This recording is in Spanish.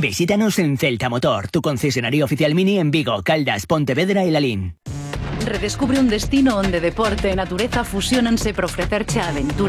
Visítanos en Celta Motor, tu concesionario oficial Mini en Vigo, Caldas, Pontevedra e Lalín. Redescubre un destino onde deporte e natureza fusionanse para ofrecerche a aventura